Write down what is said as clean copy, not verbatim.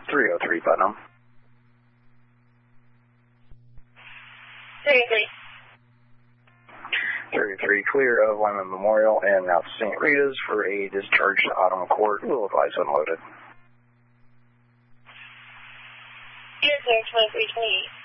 303 Putnam. 303, clear of Lyman Memorial and now to St. Rita's for a discharge to Autumn Court. We'll advise unloaded. Yes, sir, 2328.